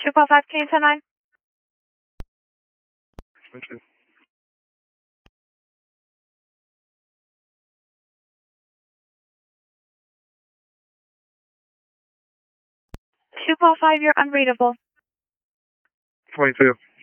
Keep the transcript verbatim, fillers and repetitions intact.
two four five, can you turn nine? Thank you. two four five, you're unreadable. twenty-two.